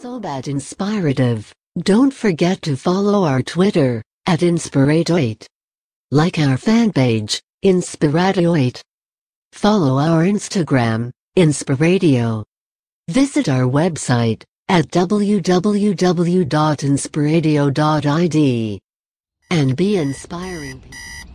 so bad inspirative. Don't forget to follow our Twitter, @Inspirato8. Like our fan page, Inspirato8. Follow our Instagram, Inspiradio. Visit our website, at www.inspiradio.id. And be inspiring.